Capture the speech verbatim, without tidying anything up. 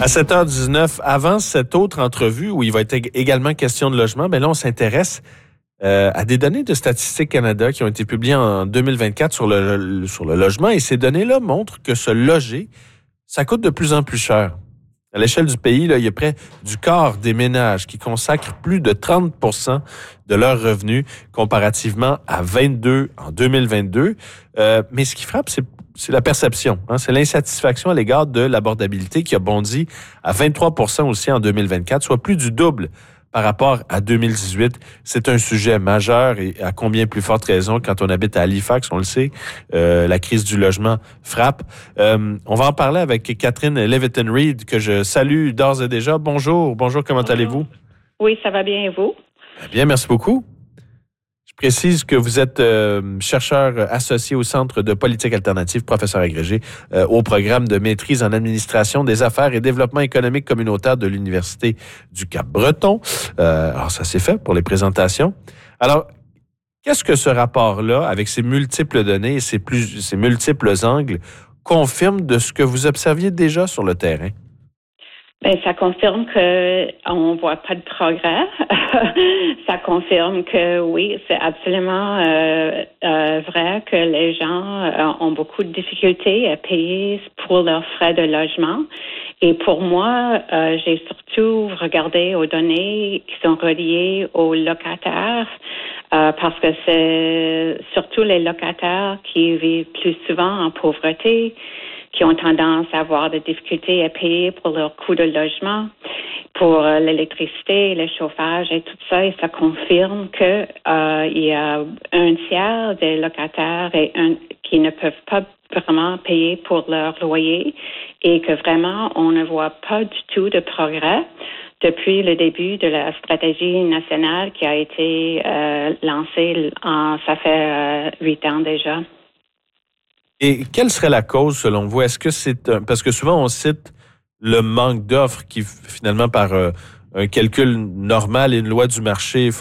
À sept heures dix-neuf, avant cette autre entrevue où il va être également question de logement, bien là, on s'intéresse euh, à des données de Statistique Canada qui ont été publiées en deux mille vingt-quatre sur le, sur le logement. Et ces données-là montrent que se loger, ça coûte de plus en plus cher. À l'échelle du pays, là, il y a près du quart des ménages qui consacrent plus de trente pour cent de leurs revenus comparativement à vingt-deux en deux mille vingt-deux. Euh, mais ce qui frappe, c'est C'est la perception, hein? C'est l'insatisfaction à l'égard de l'abordabilité qui a bondi à vingt-trois pour cent aussi en deux mille vingt-quatre, soit plus du double par rapport à deux mille dix-huit. C'est un sujet majeur et à combien plus forte raison quand on habite à Halifax, on le sait, euh, la crise du logement frappe. Euh, on va en parler avec Catherine Leviton-Reid, que je salue d'ores et déjà. Bonjour, bonjour, comment Bonjour. allez-vous? Oui, ça va bien et vous? Bien, merci beaucoup. Je précise que vous êtes euh, chercheur associé au Centre de politique alternative, professeur agrégé euh, au programme de maîtrise en administration des affaires et développement économique communautaire de l'Université du Cap-Breton. Euh, alors, ça s'est fait pour les présentations. Alors, qu'est-ce que ce rapport-là, avec ses multiples données et ses, plus, ses multiples angles, confirme de ce que vous observiez déjà sur le terrain? Ben, ça confirme que on voit pas de progrès. Ça confirme que oui, c'est absolument euh, euh, vrai que les gens euh, ont beaucoup de difficultés à payer pour leurs frais de logement. Et pour moi, euh, j'ai surtout regardé aux données qui sont reliées aux locataires, euh, parce que c'est surtout les locataires qui vivent plus souvent en pauvreté, qui ont tendance à avoir des difficultés à payer pour leur coût de logement, pour euh, l'électricité, le chauffage et tout ça. Et ça confirme que euh, il y a un tiers des locataires et un, qui ne peuvent pas vraiment payer pour leur loyer et que vraiment, on ne voit pas du tout de progrès depuis le début de la stratégie nationale qui a été euh, lancée, en, ça fait huit euh, ans déjà. Et quelle serait la cause, selon vous? Est-ce que c'est... Un, parce que souvent, on cite le manque d'offres qui, finalement, par euh, un calcul normal et une loi du marché,